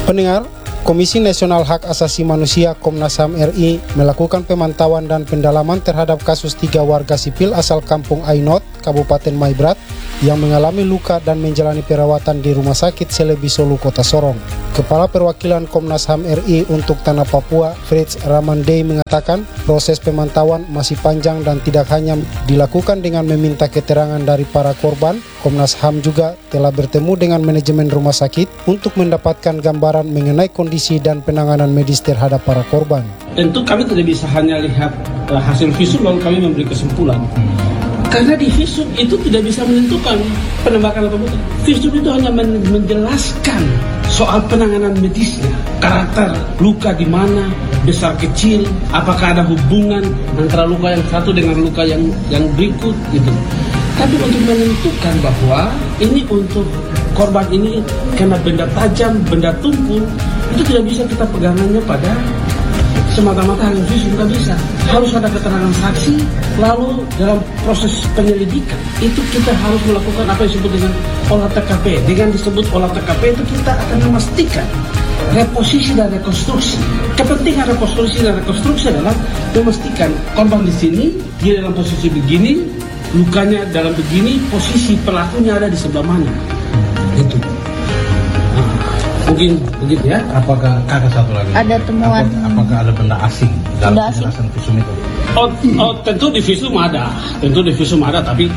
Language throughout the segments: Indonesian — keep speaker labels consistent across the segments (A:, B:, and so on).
A: Pendengar, Komisi Nasional Hak Asasi Manusia Komnas HAM RI melakukan pemantauan dan pendalaman terhadap kasus 3 warga sipil asal Kampung Ainot, Kabupaten Maibrat, yang mengalami luka dan menjalani perawatan di Rumah Sakit Selebi Solu, Kota Sorong. Kepala Perwakilan Komnas HAM RI untuk Tanah Papua, Fritz Ramandei, mengatakan proses pemantauan masih panjang dan tidak hanya dilakukan dengan meminta keterangan dari para korban. Komnas HAM juga telah bertemu dengan manajemen rumah sakit untuk mendapatkan gambaran mengenai kondisi dan penanganan medis terhadap para korban.
B: Tentu kami tidak bisa hanya lihat hasil visum lalu kami memberi kesimpulan. Karena di visum itu tidak bisa menentukan penembakan atau bukan. Visum itu hanya menjelaskan soal penanganan medisnya, karakter luka di mana, besar kecil, apakah ada hubungan antara luka yang satu dengan luka yang berikut gitu. Tapi untuk menentukan bahwa ini untuk korban ini kena benda tajam, benda tumpul, itu tidak bisa kita pegangannya pada semata-mata hanya visum, tidak bisa. Harus ada keterangan saksi, lalu dalam proses penyelidikan itu kita harus melakukan apa yang disebut dengan olah TKP. Dengan disebut olah TKP itu kita akan memastikan reposisi dan rekonstruksi. Kepentingan rekonstruksi dan rekonstruksi adalah memastikan korban di sini, dia dalam posisi begini, lukanya dalam begini, posisi pelakunya ada di sebelah mana. Itu. Mungkin begitu ya. Apakah kakak satu lagi? Ada temuan. Apakah ada benda asing dalam penjelasan visum itu? Oh, tentu di visum ada. Tentu di visum ada, tapi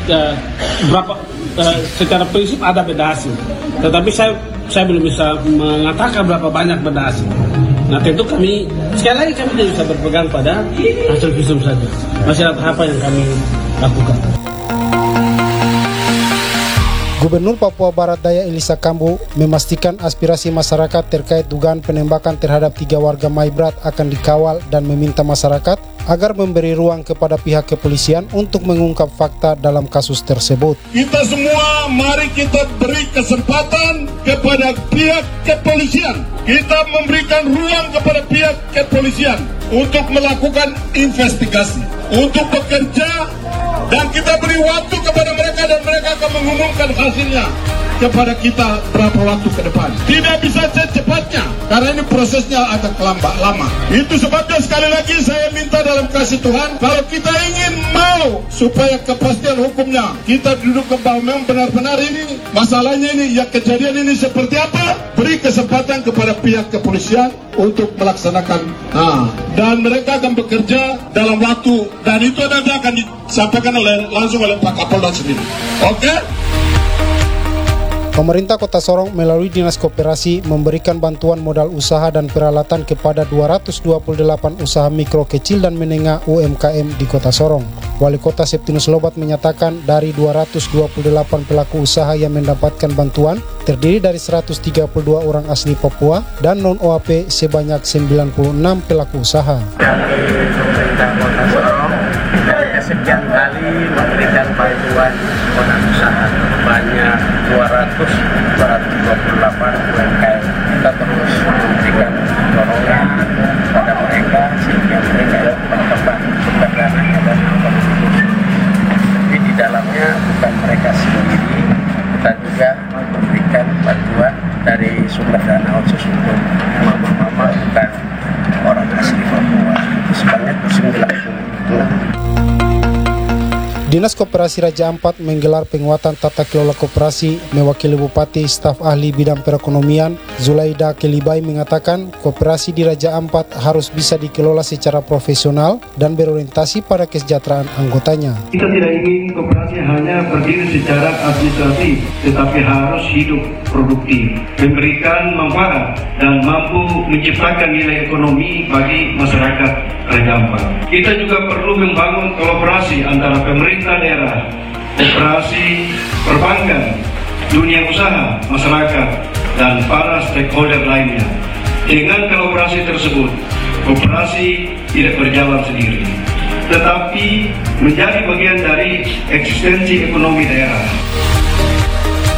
B: secara prinsip ada benda asing. Tetapi saya belum bisa mengatakan berapa banyak benda asing. Nah, tentu kami sekali lagi kami tidak bisa berpegang pada hasil visum saja. Masih ada apa yang kami lakukan.
A: Gubernur Papua Barat Daya Elisa Kambu memastikan aspirasi masyarakat terkait dugaan penembakan terhadap 3 warga Maibrat akan dikawal dan meminta masyarakat agar memberi ruang kepada pihak kepolisian untuk mengungkap fakta dalam kasus tersebut.
C: Kita semua mari kita beri kesempatan kepada pihak kepolisian. Kita memberikan ruang kepada pihak kepolisian untuk melakukan investigasi, untuk bekerja, dan kita beri waktu kepada mereka dan mereka akan mengumumkan hasilnya kepada kita berapa waktu ke depan. Tidak bisa secepatnya karena ini prosesnya agak lama. Itu sebabnya sekali lagi saya minta dalam kasih Tuhan, kalau kita ingin mau supaya kepastian hukumnya, kita duduk ke bawah memang benar-benar ini masalahnya ini, ya kejadian ini seperti apa, beri kesempatan kepada pihak kepolisian untuk melaksanakan. Dan mereka akan bekerja dalam waktu, dan itu nanti akan disampaikan langsung oleh Pak Kapolda sendiri. Oke?
A: Pemerintah Kota Sorong melalui Dinas Koperasi memberikan bantuan modal usaha dan peralatan kepada 228 usaha mikro, kecil, dan menengah UMKM di Kota Sorong. Wali Kota Septinus Lobat menyatakan dari 228 pelaku usaha yang mendapatkan bantuan terdiri dari 132 orang asli Papua dan non-OAP sebanyak 96 pelaku usaha.
D: Dari pemerintah Kota Sorong sekian kali memberikan bantuan modal usaha banyak 228 UMKM. Kita terus memberikan dorongan pada mereka sehingga mereka berkembang perdagangannya dan produktif. Tapi di dalamnya bukan mereka sendiri, kita juga memberikan bantuan dari sumber dana khusus untuk mama-mama bukan orang asli Papua. Sebanyak 96.
A: Dinas Koperasi Raja Ampat menggelar penguatan tata kelola koperasi. Mewakili Bupati, staf ahli bidang perekonomian Zulaida Kelibai mengatakan koperasi di Raja Ampat harus bisa dikelola secara profesional dan berorientasi pada kesejahteraan anggotanya.
E: Kita tidak ingin koperasi hanya berdiri secara administratif, tetapi harus hidup produktif, memberikan manfaat dan mampu menciptakan nilai ekonomi bagi masyarakat Raja Ampat. Kita juga perlu membangun kolaborasi antara pemerintah daerah, koperasi, perbankan, dunia usaha, masyarakat, dan para stakeholder lainnya. Dengan kolaborasi tersebut, koperasi tidak berjalan sendiri, tetapi menjadi bagian dari eksistensi ekonomi daerah.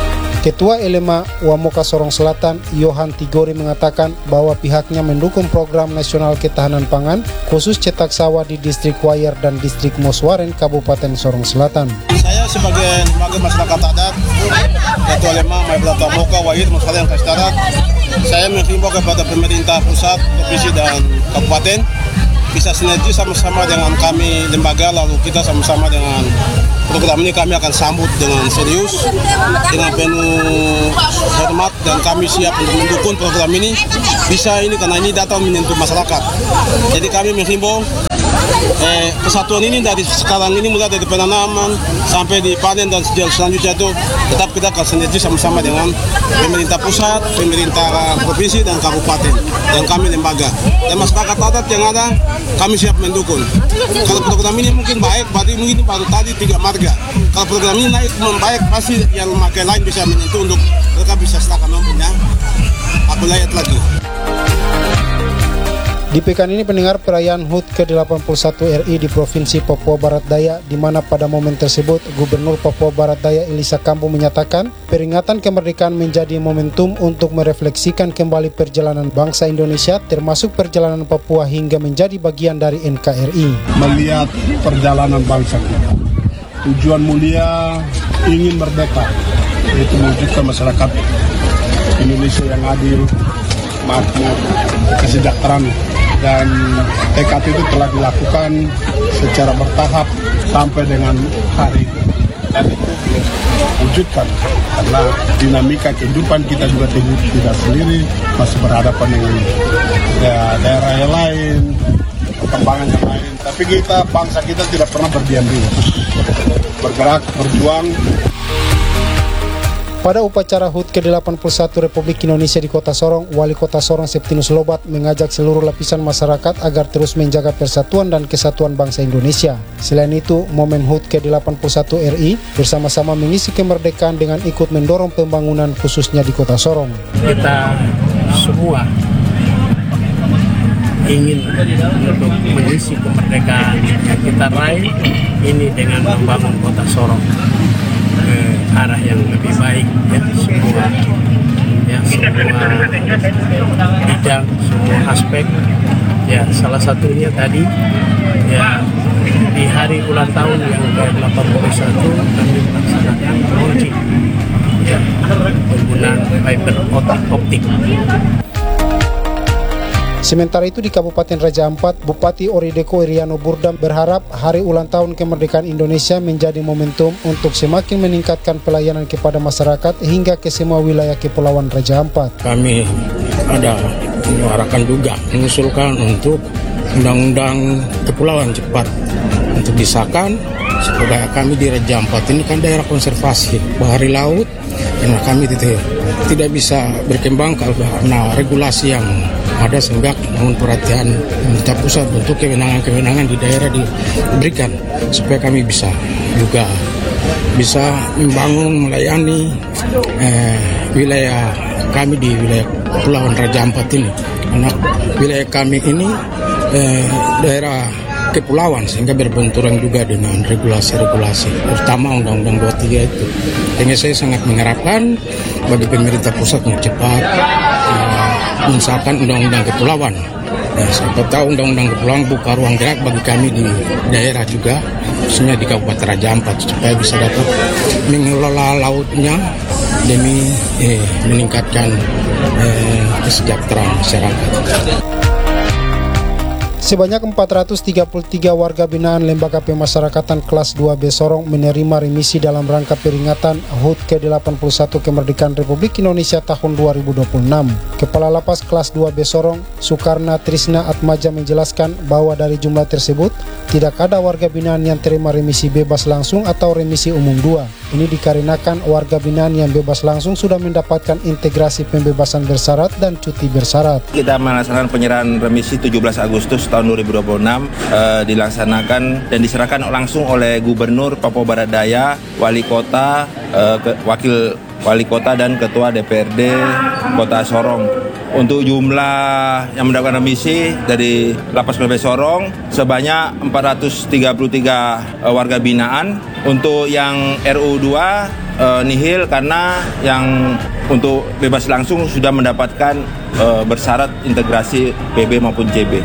A: Ketua Elema Wamoka Sorong Selatan, Yohan Tigori mengatakan bahwa pihaknya mendukung program nasional ketahanan pangan khusus cetak sawah di distrik Wayar dan distrik Moswaren, Kabupaten Sorong Selatan.
F: Saya sebagai masyarakat adat, Ketua Elema Maibrat Wamoka Wayar Moswaren Kastarat, saya menghimbau kepada pemerintah pusat, provinsi dan kabupaten bisa sinergi sama-sama dengan kami lembaga, lalu kita sama-sama dengan program ini kami akan sambut dengan serius, dengan penuh hormat, dan kami siap untuk mendukung program ini bisa ini karena ini datang menyentuh masyarakat. Jadi kami menghimbau kesatuan ini dari sekarang ini mulai dari penanaman sampai di panen dan selanjutnya itu tetap kita akan sinergi sama-sama dengan pemerintah pusat, pemerintah provinsi dan kabupaten dan kami lembaga dan masyarakat adat yang ada kami siap mendukung. Kalau program ini mungkin baik, berarti mungkin baru tadi 3 marga. Kalau program ini naik membaik pasti yang memakai lain bisa menyentuh untuk mereka bisa setakan mampunya. Aku lihat lagi.
A: Di pekan ini pendengar perayaan HUT ke-81 RI di Provinsi Papua Barat Daya, di mana pada momen tersebut Gubernur Papua Barat Daya Elisa Kambu menyatakan peringatan kemerdekaan menjadi momentum untuk merefleksikan kembali perjalanan bangsa Indonesia termasuk perjalanan Papua hingga menjadi bagian dari NKRI.
C: Melihat perjalanan bangsa kita, tujuan mulia ingin merdeka, yaitu mewujudkan masyarakat Indonesia yang adil, makmur, kesejahteraan. Dan tekad itu telah dilakukan secara bertahap sampai dengan hari ini. Dan itu belum wujudkan karena dinamika kehidupan kita juga tidak sendiri, masih berhadapan dengan daerah yang lain, perkembangan yang lain. Tapi kita, bangsa kita tidak pernah berdiam diri, bergerak, berjuang.
A: Pada upacara HUT ke-81 Republik Indonesia di Kota Sorong, Wali Kota Sorong Septinus Lobat mengajak seluruh lapisan masyarakat agar terus menjaga persatuan dan kesatuan bangsa Indonesia. Selain itu, momen HUT ke-81 RI bersama-sama mengisi kemerdekaan dengan ikut mendorong pembangunan khususnya di Kota Sorong.
B: Kita semua ingin untuk mengisi kemerdekaan yang kita raih ini dengan membangun Kota Sorong ke arah yang lebih baik, ya, semua bidang, semua aspek, ya, salah satunya tadi ya di hari ulang tahun yang ke-81 kami melaksanakan launching ya penggunaan fiber optik.
A: Sementara itu di Kabupaten Raja Ampat, Bupati Orideko Iriano Burdam berharap hari ulang tahun kemerdekaan Indonesia menjadi momentum untuk semakin meningkatkan pelayanan kepada masyarakat hingga ke semua wilayah Kepulauan Raja Ampat.
G: Kami ada menyuarakan juga mengusulkan untuk undang-undang kepulauan cepat untuk disahkan supaya kami di Raja Ampat ini kan daerah konservasi bahari laut, karena kami tidak bisa berkembang karena regulasi yang ada, sehingga mohon perhatian pemerintah pusat untuk kewenangan-kewenangan di daerah diberikan supaya kami bisa membangun, melayani wilayah kami di wilayah Kepulauan Raja Ampat ini, karena wilayah kami ini daerah kepulauan sehingga berbenturan juga dengan regulasi-regulasi, terutama Undang-Undang 23 itu. Sehingga saya sangat mengharapkan bagi pemerintah pusat untuk cepat mengesahkan Undang-Undang Kepulauan. Siapa tahu Undang-Undang Kepulauan buka ruang gerak bagi kami di daerah juga, khususnya di Kabupaten Raja Ampat, supaya bisa dapat mengelola lautnya demi meningkatkan kesejahteraan masyarakat.
A: Sebanyak 433 warga binaan Lembaga Pemasyarakatan kelas 2B Sorong menerima remisi dalam rangka peringatan HUT ke-81 Kemerdekaan Republik Indonesia tahun 2026. Kepala Lapas kelas 2B Sorong, Sukarna Trisna Atmaja menjelaskan bahwa dari jumlah tersebut, tidak ada warga binaan yang terima remisi bebas langsung atau remisi umum 2. Ini dikarenakan warga binaan yang bebas langsung sudah mendapatkan integrasi pembebasan bersyarat dan cuti bersyarat.
H: Kita melaksanakan penyerahan remisi 17 Agustus tahun 2026 dilaksanakan dan diserahkan langsung oleh Gubernur Papua Barat Daya, Wali Kota, Wakil Wali Kota dan Ketua DPRD Kota Sorong. Untuk jumlah yang mendapatkan remisi dari Lapas PB Sorong sebanyak 433 warga binaan. Untuk yang RU2 nihil karena yang untuk bebas langsung sudah mendapatkan bersyarat integrasi PB maupun CB.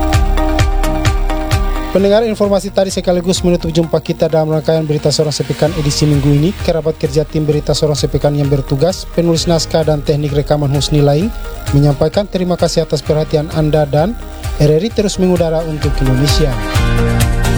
A: Pendengar, informasi tadi sekaligus menutup jumpa kita dalam rangkaian Berita Sorong Sepekan edisi minggu ini. Kerabat kerja tim Berita Sorong Sepekan yang bertugas, penulis naskah dan teknik rekaman Husni lain, menyampaikan terima kasih atas perhatian Anda dan RRI terus mengudara untuk Indonesia.